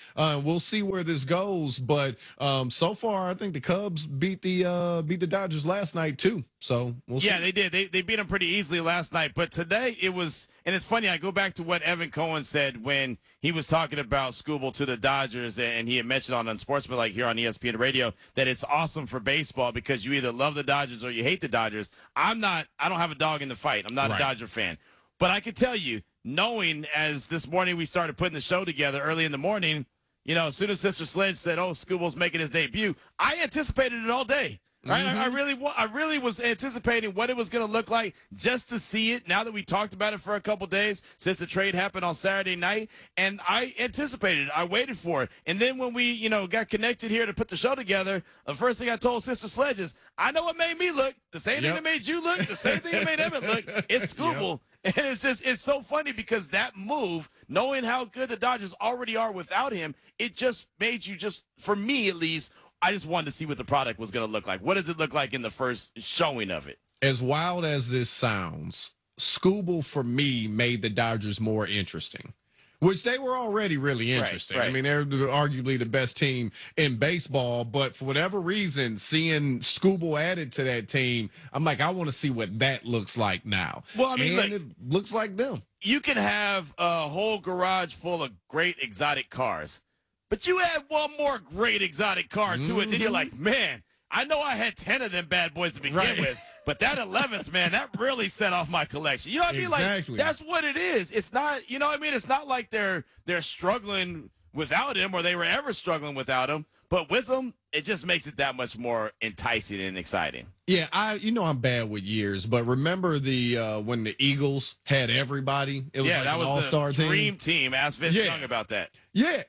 We'll see where this goes. But so far, I think the Cubs beat the Dodgers last night too. So we'll see. Yeah, they did. They beat them pretty easily last night. But today it was, and it's funny. I go back to what Evan Cohen said when he was talking about Skubal to the Dodgers, and he had mentioned on Unsportsmanlike here on ESPN Radio that it's awesome for baseball because you either love the Dodgers or you hate the Dodgers. I don't have a dog in the fight. I'm not a Dodger fan. But I can tell you, knowing as this morning we started putting the show together early in the morning, as soon as Sister Sledge said, "Oh, Skubal's making his debut," I anticipated it all day. Right, I really was anticipating what it was going to look like just to see it. Now that we talked about it for a couple days since the trade happened on Saturday night, and I anticipated it, I waited for it, and then when we got connected here to put the show together, the first thing I told Sister Sledge is, I know what made me look. The same thing that made you look. The same thing that made Evan look. It's Skubal, and it's so funny because that move, knowing how good the Dodgers already are without him, it just made you for me at least. I just wanted to see what the product was going to look like. What does it look like in the first showing of it? As wild as this sounds, Skubal, for me, made the Dodgers more interesting, which they were already really interesting. Right. I mean, they're arguably the best team in baseball, but for whatever reason, seeing Skubal added to that team, I'm like, I want to see what that looks like now. Well, I mean, it looks like them. You can have a whole garage full of great exotic cars, but you add one more great exotic car to it, then you're like, man, I know I had 10 of them bad boys to begin with, but that 11th, man, that really set off my collection. You know what I mean? Exactly. Like, that's what it is. It's not, you know what I mean? It's not like they're struggling without him or they were ever struggling without him, but with him, it just makes it that much more enticing and exciting. Yeah, I'm bad with years, but remember when the Eagles had everybody? It was that was all-star the dream team. Ask Vince Young about that. Yeah.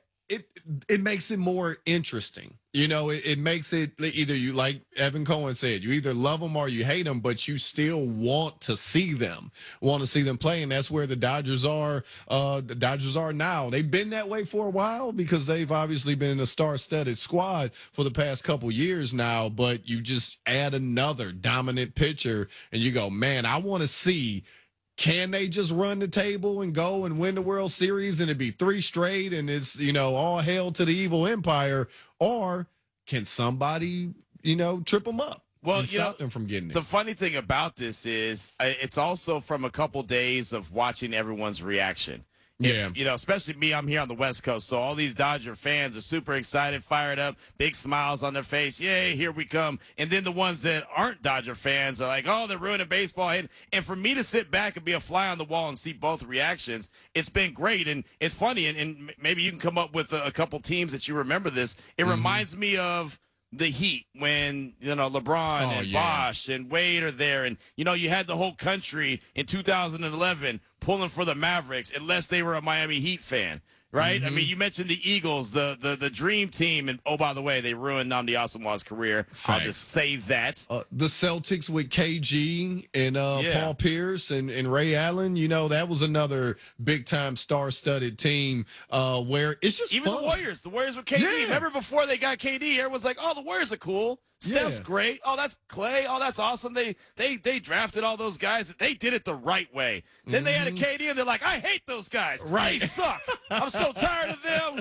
It makes it more interesting. It makes it either you, like Evan Cohen said, you either love them or you hate them, but you still want to see them play. And that's where the Dodgers are. The Dodgers are now. They've been that way for a while because they've obviously been a star-studded squad for the past couple years now, but you just add another dominant pitcher and you go, man, I want to see, can they just run the table and go and win the World Series and it'd be 3 straight and it's, all hail to the evil empire? Or can somebody, trip them up and stop them from getting it? The funny thing about this is it's also from a couple days of watching everyone's reaction. Especially me, I'm here on the West Coast, so all these Dodger fans are super excited, fired up, big smiles on their face. Yay, here we come. And then the ones that aren't Dodger fans are like, oh, they're ruining baseball. And for me to sit back and be a fly on the wall and see both reactions, it's been great. And it's funny, and maybe you can come up with a couple teams that you remember this. It reminds me of the Heat when, LeBron and Bosh and Wade are there. And, you had the whole country in 2011 pulling for the Mavericks unless they were a Miami Heat fan. Right? I mean, you mentioned the Eagles, the dream team, and, oh, by the way, they ruined Nnamdi Asomugha's career. Thanks. I'll just say that. The Celtics with KG and Paul Pierce and Ray Allen, that was another big-time star-studded team where it's just even fun. The Warriors with KD. Yeah. Remember before they got KD, everyone's like, oh, the Warriors are cool. Steph's great. Oh, that's Clay. Oh, that's awesome. They drafted all those guys. They did it the right way. Then they had a KD, and they're like, I hate those guys. Right. They suck. I'm so tired of them.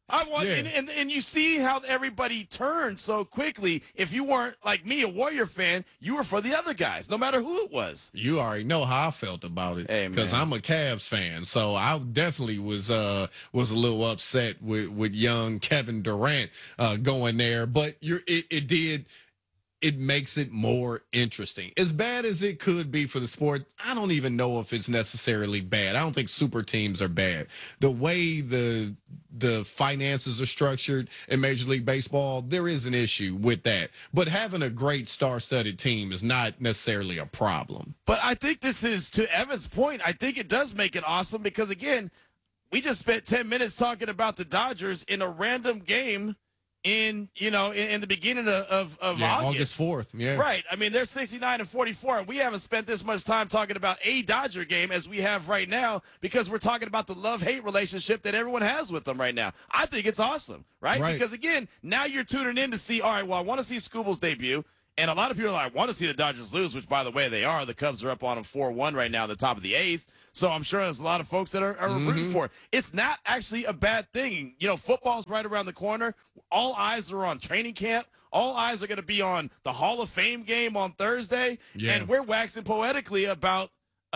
And you see how everybody turned so quickly. If you weren't, like me, a Warrior fan, you were for the other guys, no matter who it was. You already know how I felt about it because I'm a Cavs fan. So I definitely was a little upset with young Kevin Durant going there. But it makes it more interesting. As bad as it could be for the sport, I don't even know if it's necessarily bad. I don't think super teams are bad. The way the finances are structured in Major League Baseball, there is an issue with that. But having a great star-studded team is not necessarily a problem. But I think this is, to Evan's point, I think it does make it awesome because, again, we just spent 10 minutes talking about the Dodgers in a random game in the beginning of August 4th. Yeah. Right. I mean, they're 69-44, and we haven't spent this much time talking about a Dodger game as we have right now because we're talking about the love-hate relationship that everyone has with them right now. I think it's awesome, right? Because, again, now you're tuning in to see, all right, well, I want to see Skubal's debut. And a lot of people are like, I want to see the Dodgers lose, which, by the way, they are. The Cubs are up on them 4-1 right now in the top of the 8th. So I'm sure there's a lot of folks that are rooting for it. It's not actually a bad thing. You know, football's right around the corner. All eyes are on training camp. All eyes are going to be on the Hall of Fame game on Thursday. Yeah. And we're waxing poetically about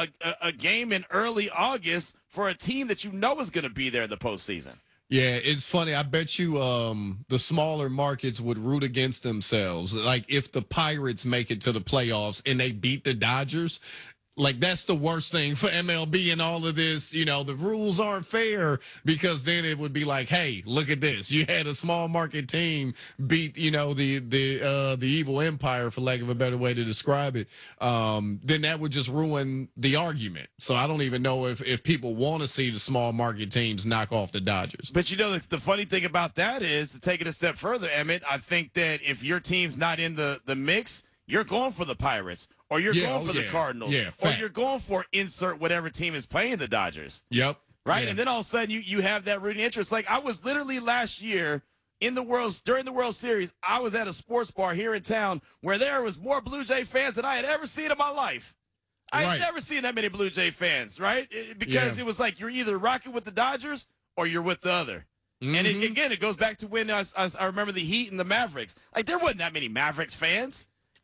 a game in early August for a team that you know is going to be there in the postseason. Yeah, it's funny. I bet you the smaller markets would root against themselves. Like if the Pirates make it to the playoffs and they beat the Dodgers, like that's the worst thing for MLB and all of this. You know, the rules aren't fair, because then it would be like, hey, look at this. You had a small market team beat, you know, the evil empire, for lack of a better way to describe it. Then that would just ruin the argument. So I don't even know if people want to see the small market teams knock off the Dodgers. But you know, the funny thing about that is, to take it a step further, Emmett, I think that if your team's not in the mix, you're going for the Pirates, or you're going for the Cardinals, or you're going for insert whatever team is playing the Dodgers. Yep. Right? Yeah. And then all of a sudden you have that rooting interest. Like I was literally last year during the World Series, I was at a sports bar here in town where there was more Blue Jay fans than I had ever seen in my life. I had never seen that many Blue Jay fans, right? Because it was like you're either rocking with the Dodgers or you're with the other. And again, it goes back to when I remember the Heat and the Mavericks. Like there wasn't that many Mavericks fans.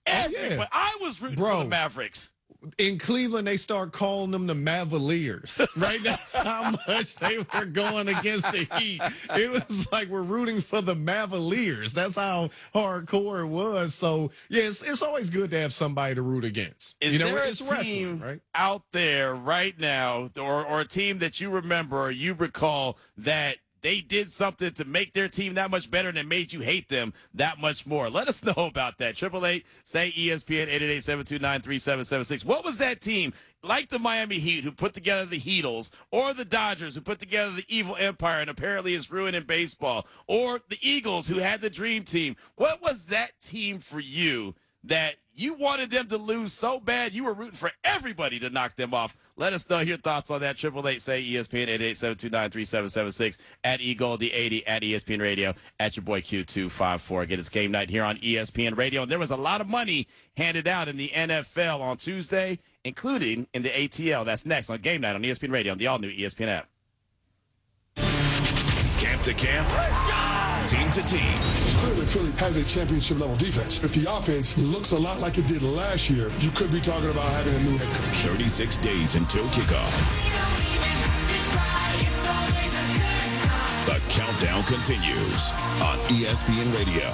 But I was rooting for the Mavericks. In Cleveland, they start calling them the Mavaliers, right? That's how much they were going against the Heat. It was like we're rooting for the Mavaliers. That's how hardcore it was. So, yeah, it's always good to have somebody to root against. Is there a team right? out there right now, or a team that you remember or you recall that they did something to make their team that much better and it made you hate them that much more? Let us know about that. 888-SAY-ESPN, 888-729-3776. What was that team, like the Miami Heat, who put together the Heatles, or the Dodgers, who put together the evil empire and apparently is ruining baseball, or the Eagles, who had the dream team? What was that team for you that you wanted them to lose so bad you were rooting for everybody to knock them off? Let us know your thoughts on that. 888-SAY-ESPN, 888-729-3776, at eGoldie80, at ESPN Radio, at your boy Q254. Again, it's game night here on ESPN Radio. And there was a lot of money handed out in the NFL on Tuesday, including in the ATL. That's next on game night on ESPN Radio on the all-new ESPN app. Camp to camp, team to team. Clearly, Philly has a championship-level defense. If the offense looks a lot like it did last year, you could be talking about having a new head coach. 36 days until kickoff. The countdown continues on ESPN Radio.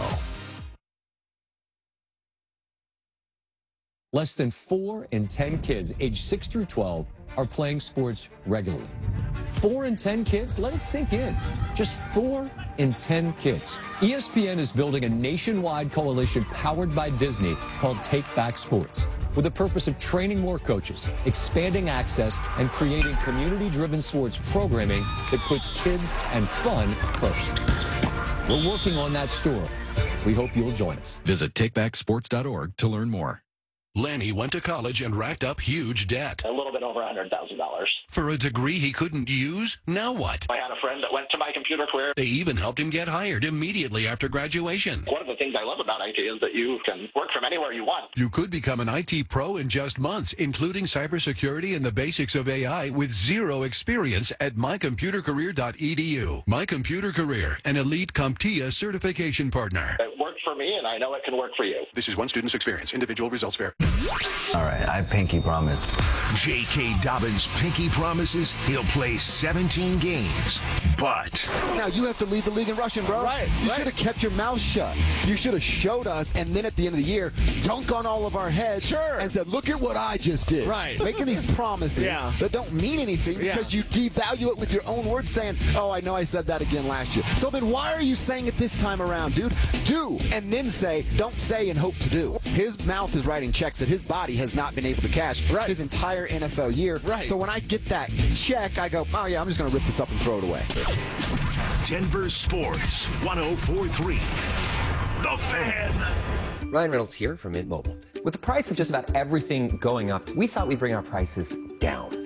Less than 4 in 10 kids aged 6 through 12 are playing sports regularly. 4 in 10 kids? Let it sink in. Just 4 in 10 kids. ESPN is building a nationwide coalition powered by Disney called Take Back Sports, with the purpose of training more coaches, expanding access, and creating community-driven sports programming that puts kids and fun first. We're working on that story. We hope you'll join us. Visit takebacksports.org to learn more. Lanny went to college and racked up huge debt. A little bit over $100,000. For a degree he couldn't use? Now what? I had a friend that went to My Computer Career. They even helped him get hired immediately after graduation. One of the things I love about IT is that you can work from anywhere you want. You could become an IT pro in just months, including cybersecurity and the basics of AI with zero experience at mycomputercareer.edu. My Computer Career, an elite CompTIA certification partner. It worked for me, and I know it can work for you. This is one student's experience. Individual results vary. All right, I pinky promise. J.K. Dobbins pinky promises he'll play 17 games, but now you have to lead the league in rushing, bro. Right. You should have kept your mouth shut. You should have showed us, and then at the end of the year, dunk on all of our heads and said, look at what I just did. Right. Making these promises that don't mean anything because you devalue it with your own words saying, oh, I know I said that again last year. So then why are you saying it this time around, dude? Do, and then say, don't say and hope to do. His mouth is writing checks that his body has not been able to cash his entire NFL year. Right. So when I get that check, I go, oh, yeah, I'm just going to rip this up and throw it away. Denver Sports 104.3. The Fan. Ryan Reynolds here from Mint Mobile. With the price of just about everything going up, we thought we'd bring our prices down.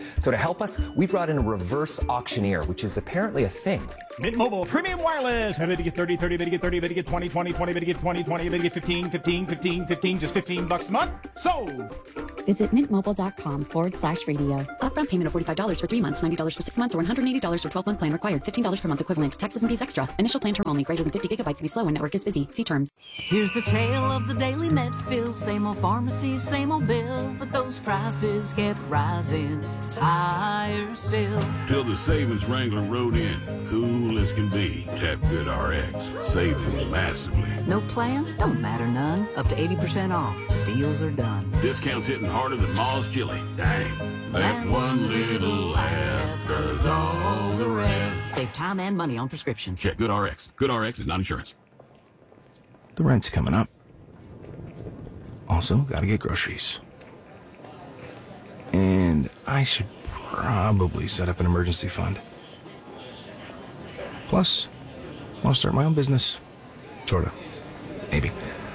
So to help us, we brought in a reverse auctioneer, which is apparently a thing. Mint Mobile Premium Wireless. How to get 30, 30, to get 30, to get 20, 20, 20, to get 20, 20, to get 15, 15, 15, 15, just $15 a month. Sold. Visit mintmobile.com/radio. Upfront payment of $45 for 3 months, $90 for 6 months, or $180 for 12-month plan required. $15 per month equivalent. Taxes and fees extra. Initial plan term only. Greater than 50 gigabytes can be slow when network is busy. See terms. Here's the tale of the daily med fill. Same old pharmacy, same old bill. But those prices kept rising higher still. Till the savings Wrangler rode in. Cool as can be. Tap Good RX. Saving massively. No plan? Don't matter none. Up to 80% off. Deals are done. Discounts hitting harder than Ma's chili. Dang. That one little app does all the rest. Save time and money on prescriptions. Check Good RX. Good RX is not insurance. The rent's coming up. Also, gotta get groceries. And I should probably set up an emergency fund. Plus, I want to start my own business. Sorta. Maybe.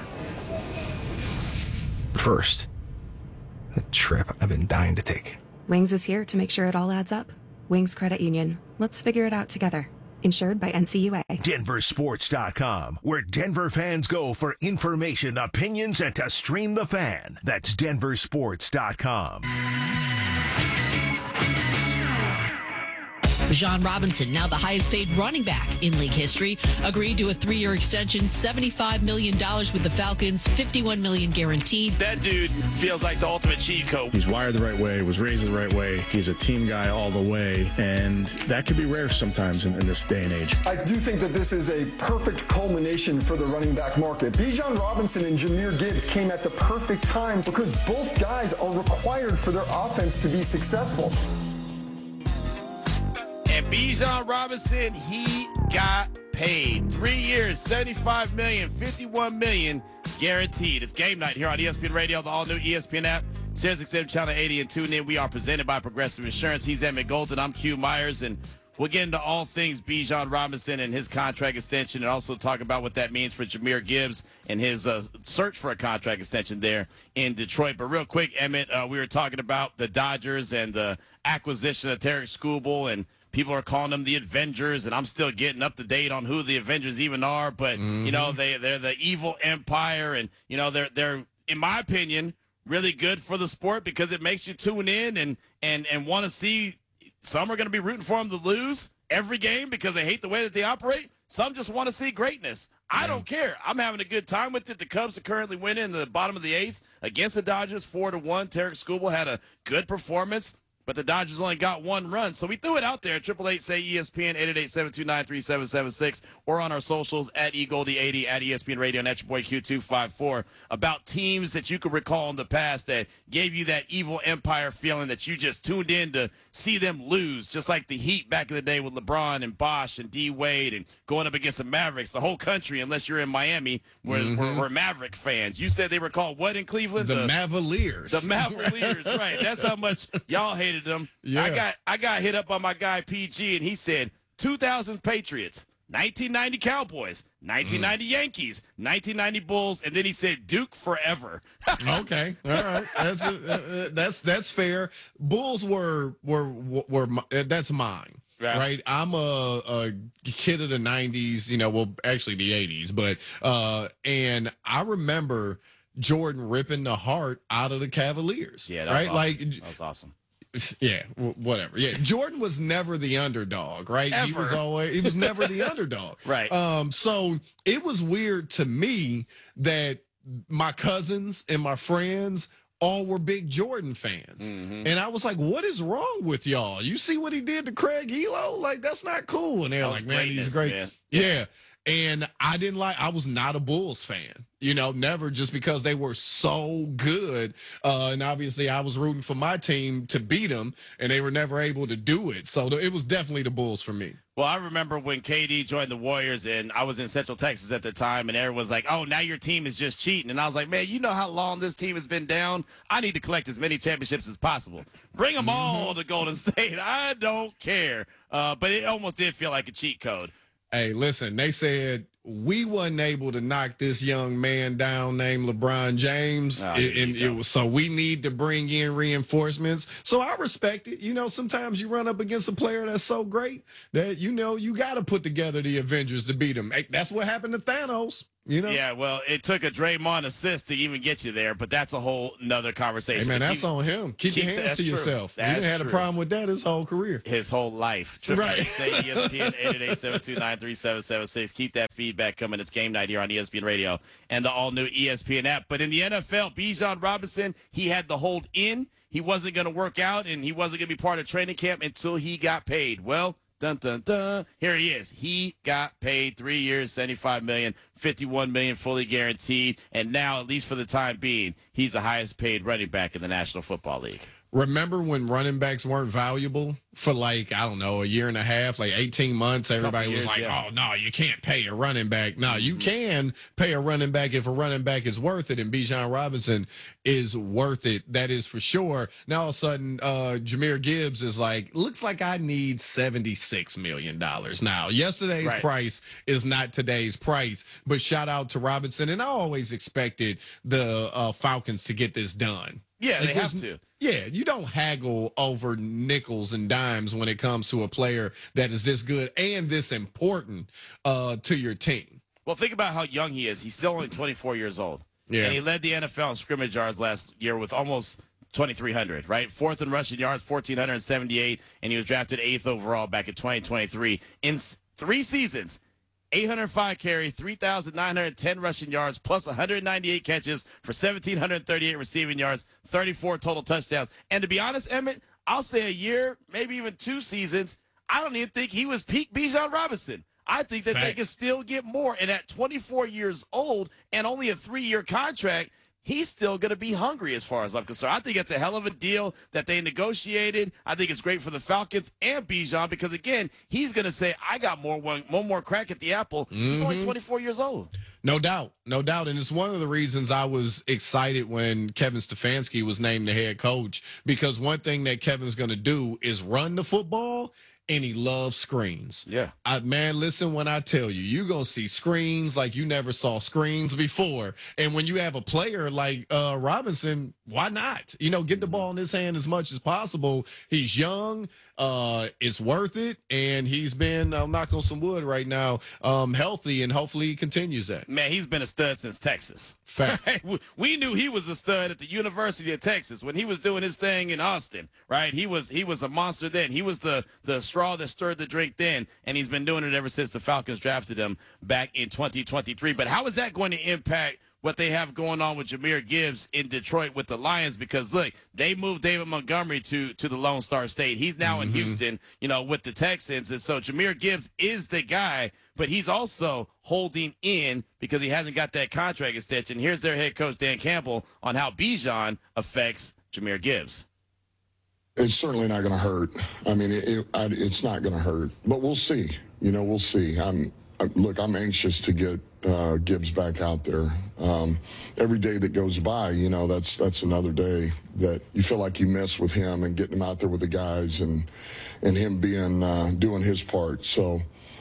But first, the trip I've been dying to take. Wings is here to make sure it all adds up. Wings Credit Union. Let's figure it out together. Insured by NCUA. DenverSports.com, where Denver fans go for information, opinions, and to stream the fan. That's DenverSports.com. Bijan Robinson, now the highest paid running back in league history, agreed to a 3-year extension, $75 million with the Falcons, $51 million guaranteed. That dude feels like the ultimate cheat code. He's wired the right way, was raised the right way. He's a team guy all the way, and that could be rare sometimes in this day and age. I do think that this is a perfect culmination for the running back market. Bijan Robinson and Jahmyr Gibbs came at the perfect time because both guys are required for their offense to be successful. And Bijan Robinson, he got paid. 3 years, $75 million, $51 million guaranteed. It's game night here on ESPN Radio, the all-new ESPN app, SiriusXM Channel 80, and tune in. We are presented by Progressive Insurance. He's Emmett Golden. I'm Q Myers, and we'll get into all things Bijan Robinson and his contract extension, and also talk about what that means for Jahmyr Gibbs and his search for a contract extension there in Detroit. But real quick, Emmett, we were talking about the Dodgers and the acquisition of Tarek Skubal, and people are calling them the Avengers, and I'm still getting up to date on who the Avengers even are. But, you know, they're the evil empire, and, you know, they're in my opinion, really good for the sport because it makes you tune in and want to see. Some are going to be rooting for them to lose every game because they hate the way that they operate. Some just want to see greatness. I don't care. I'm having a good time with it. The Cubs are currently winning in the bottom of the 8th against the Dodgers 4-1. Tarek Skubal had a good performance, but the Dodgers only got 1 run. So we threw it out there. 888-SAY-ESPN, 888-729-3776, or on our socials at eGoldie80, at ESPN Radio, and at your boy Q254, about teams that you could recall in the past that gave you that evil empire feeling that you just tuned in to see them lose, just like the Heat back in the day with LeBron and Bosh and D. Wade and going up against the Mavericks. The whole country, unless you're in Miami, we're Maverick fans. You said they were called what in Cleveland? The Mavaliers. The Mavaliers, right. That's how much y'all hated them. Yeah. I got hit up on my guy PG, and he said 2000 Patriots, 1990 Cowboys, 1990 Yankees, 1990 Bulls, and then he said Duke forever. Okay, all right, that's fair. Bulls were that's mine. Right. I'm a kid of the 90s, you know, well, actually the 80s, but and I remember Jordan ripping the heart out of the Cavaliers. Yeah, that right. Was awesome. Like that was awesome. Yeah, whatever. Yeah, Jordan was never the underdog, right? Ever. He was never the underdog. Right. So it was weird to me that my cousins and my friends all were big Jordan fans. And I was like, what is wrong with y'all? You see what he did to Craig Elo? Like, that's not cool. And they're like, man, he's great. Man. Yeah. And I was not a Bulls fan, you know, never, just because they were so good. And obviously I was rooting for my team to beat them, and they were never able to do it. So it was definitely the Bulls for me. Well, I remember when KD joined the Warriors, and I was in Central Texas at the time, and everyone was like, oh, now your team is just cheating. And I was like, man, you know how long this team has been down? I need to collect as many championships as possible. Bring them all to Golden State. I don't care. But it almost did feel like a cheat code. Hey, listen, they said we wasn't able to knock this young man down named LeBron James, so we need to bring in reinforcements. So I respect it. You know, sometimes you run up against a player that's so great that, you know, you got to put together the Avengers to beat him. Hey, that's what happened to Thanos. You know? Yeah, well, it took a Draymond assist to even get you there, but that's a whole nother conversation. Hey, man, that's on him. Keep your hands to yourself. He didn't have a problem with that his whole career. His whole life. Right. Say ESPN 888-729-3776. Keep that feedback coming. It's game night here on ESPN Radio and the all-new ESPN app. But in the NFL, Bijan Robinson, he had the hold in. He wasn't going to work out, and he wasn't going to be part of training camp until he got paid. Well, dun, dun, dun. Here he is. He got paid 3 years, $75 million, $51 million fully guaranteed. And now, at least for the time being, he's the highest paid running back in the National Football League. Remember when running backs weren't valuable for like, I don't know, a year and a half, like 18 months? Everybody was like, oh, no, you can't pay a running back. No, you can pay a running back if a running back is worth it, and Bijan Robinson is worth it. That is for sure. Now, all of a sudden, Jahmyr Gibbs is like, looks like I need $76 million. Now, yesterday's price is not today's price, but shout out to Robinson. And I always expected the Falcons to get this done. Yeah, they have to. Yeah, you don't haggle over nickels and dimes when it comes to a player that is this good and this important to your team. Well, think about how young he is. He's still only 24 years old. Yeah. And he led the NFL in scrimmage yards last year with almost 2,300, right? Fourth in rushing yards, 1,478, and he was drafted 8th overall back in 2023. In 3 seasons, 805 carries, 3,910 rushing yards, plus 198 catches for 1,738 receiving yards, 34 total touchdowns. And to be honest, Emmett, I'll say a year, maybe even 2 seasons, I don't even think he was peak Bijan Robinson. I think that they can still get more. And at 24 years old and only a 3-year contract, he's still going to be hungry as far as I'm concerned. I think it's a hell of a deal that they negotiated. I think it's great for the Falcons and Bijan because, again, he's going to say, I got one more crack at the apple. He's only 24 years old. No doubt. No doubt. And it's one of the reasons I was excited when Kevin Stefanski was named the head coach, because one thing that Kevin's going to do is run the football, and he loves screens. Yeah. Man, listen when I tell you, you're going to see screens like you never saw screens before. And when you have a player like Robinson, why not? You know, get the ball in his hand as much as possible. He's young. It's worth it. And he's been, I'm knocking on some wood right now, healthy, and hopefully he continues that. Man, he's been a stud since Texas. Fact. Right? We knew he was a stud at the University of Texas when he was doing his thing in Austin, right? He was a monster then. He was the straw that stirred the drink then, and he's been doing it ever since the Falcons drafted him back in 2023. But how is that going to impact what they have going on with Jahmyr Gibbs in Detroit with the Lions? Because, look, they moved David Montgomery to the Lone Star State. He's now in Houston, you know, with the Texans. And so Jahmyr Gibbs is the guy, but he's also holding in because he hasn't got that contract extension. Here's their head coach, Dan Campbell, on how Bijan affects Jahmyr Gibbs. It's certainly not going to hurt. I mean, it's not going to hurt, but we'll see. You know, we'll see. I'm anxious to get Gibbs back out there. Every day that goes by, you know, that's another day that you feel like you miss with him and getting him out there with the guys and him being doing his part. So,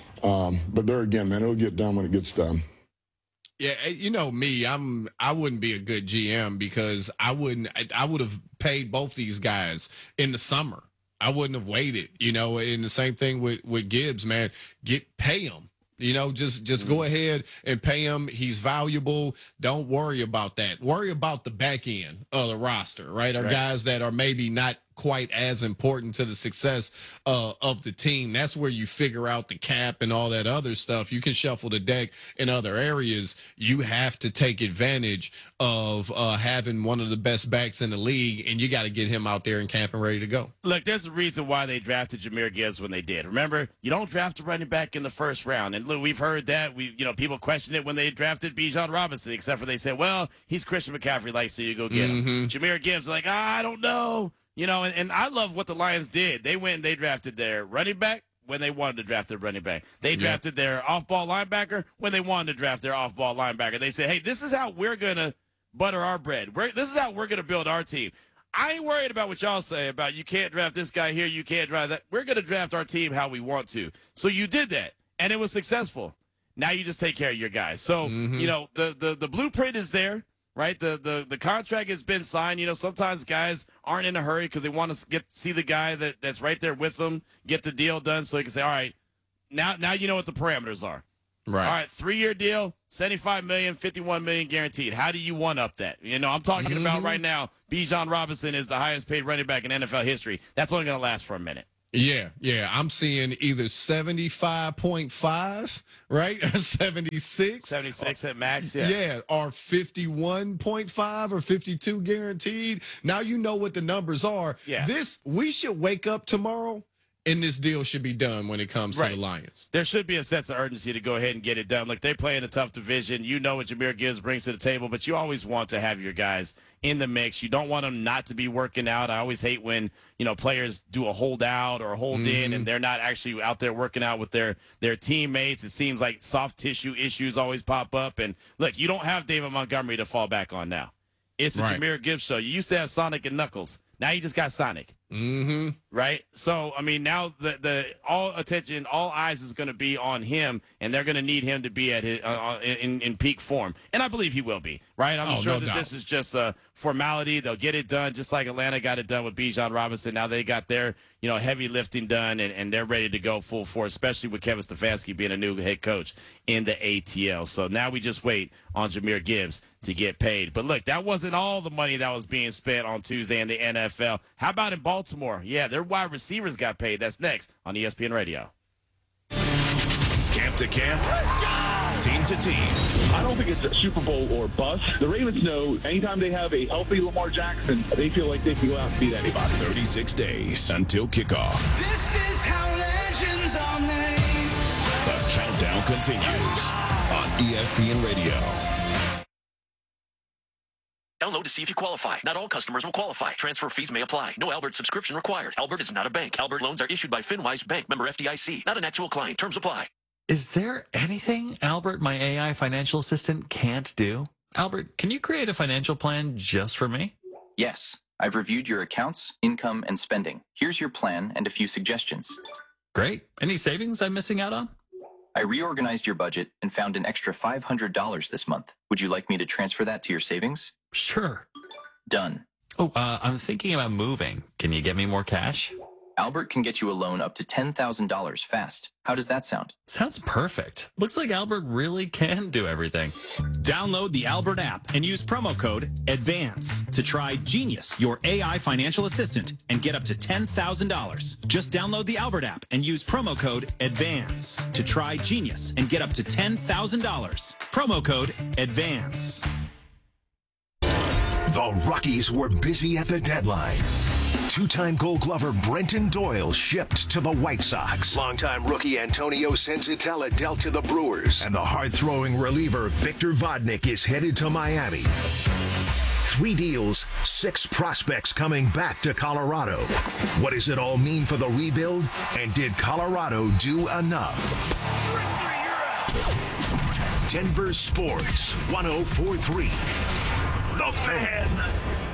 but there again, man, it'll get done when it gets done. Yeah, you know me, I wouldn't be a good GM because I would have paid both these guys in the summer. I wouldn't have waited, you know, and the same thing with Gibbs, man. Pay him. You know, just go ahead and pay him. He's valuable. Don't worry about that. Worry about the back end of the roster, right? Or guys that are maybe not quite as important to the success of the team. That's where you figure out the cap and all that other stuff. You can shuffle the deck in other areas. You have to take advantage of having one of the best backs in the league, and you got to get him out there in camp and ready to go. Look, there's a reason why they drafted Jahmyr Gibbs when they did. Remember, you don't draft a running back in the first round. And look, we've heard that. People questioned it when they drafted Bijan Robinson, except for they said, well, he's Christian McCaffrey, like, so you go get him. Jahmyr Gibbs, like, I don't know. You know, and I love what the Lions did. They went and they drafted their running back when they wanted to draft their running back. They drafted their off-ball linebacker when they wanted to draft their off-ball linebacker. They said, hey, this is how we're going to butter our bread. This is how we're going to build our team. I ain't worried about what y'all say about you can't draft this guy here, you can't draft that. We're going to draft our team how we want to. So you did that, and it was successful. Now you just take care of your guys. So, you know, the blueprint is there, right? The contract has been signed. You know, sometimes guys aren't in a hurry because they want to see the guy that's right there with them, get the deal done so he can say, all right, now you know what the parameters are. Right. All right, 3-year deal, $75 million, $51 million guaranteed. How do you one-up that? You know, I'm talking about right now, Bijan Robinson is the highest paid running back in NFL history. That's only going to last for a minute. Yeah. I'm seeing either 75.5, right? 76. 76 at max, yeah. Yeah, or 51.5 or 52 guaranteed. Now you know what the numbers are. Yeah. We should wake up tomorrow and this deal should be done when it comes to the Lions. There should be a sense of urgency to go ahead and get it done. Look, they play in a tough division. You know what Jahmyr Gibbs brings to the table, but you always want to have your guys in the mix. You don't want them not to be working out. I always hate when, you know, players do a holdout or a hold in and they're not actually out there working out with their teammates. It seems like soft tissue issues always pop up. And look, you don't have David Montgomery to fall back on now. It's the Jahmyr Gibbs show. You used to have Sonic and Knuckles. Now you just got Sonic. Right? So, I mean, now the all attention, all eyes is going to be on him, and they're going to need him to be at his, in peak form. And I believe he will be, right? I'm sure that this is just a formality. They'll get it done just like Atlanta got it done with Bijan Robinson. Now they got their, you know, heavy lifting done, and they're ready to go full force, especially with Kevin Stefanski being a new head coach in the ATL. So now we just wait on Jahmyr Gibbs to get paid. But look, that wasn't all the money that was being spent on Tuesday in the NFL. How about in Baltimore? Yeah, their wide receivers got paid. That's next on ESPN Radio. Camp to camp, team to team. I don't think it's a Super Bowl or bust. The Ravens know anytime they have a healthy Lamar Jackson, they feel like they can go out and beat anybody. 36 days until kickoff. This is how legends are made. The countdown continues on ESPN Radio. Download to see if you qualify. Not all customers will qualify. Transfer fees may apply. No Albert subscription required. Albert is not a bank. Albert loans are issued by FinWise Bank, member FDIC. Not an actual client. Terms apply. Is there anything Albert, my AI financial assistant, can't do? Albert, can you create a financial plan just for me? Yes. I've reviewed your accounts, income, and spending. Here's your plan and a few suggestions. Great. Any savings I'm missing out on? I reorganized your budget and found an extra $500 this month. Would you like me to transfer that to your savings? Sure. Done. Oh, I'm thinking about moving. Can you get me more cash? Albert can get you a loan up to $10,000 fast. How does that sound? Sounds perfect. Looks like Albert really can do everything. Download the Albert app and use promo code ADVANCE to try Genius, your AI financial assistant, and get up to $10,000. Just download the Albert app and use promo code ADVANCE to try Genius and get up to $10,000. Promo code ADVANCE. The Rockies were busy at the deadline. Two-time Gold Glover Brenton Doyle shipped to the White Sox. Longtime rookie Antonio Senzatella dealt to the Brewers. And the hard-throwing reliever Victor Vodnik is headed to Miami. 3 deals, 6 prospects coming back to Colorado. What does it all mean for the rebuild? And did Colorado do enough? Denver Sports 104.3. The Fan.